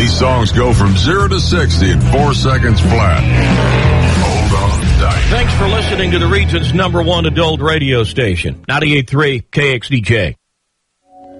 These songs go from 0 to 60 in 4 seconds flat. Hold on tight. Thanks for listening to the region's #1 adult radio station, 98.3 KXDJ.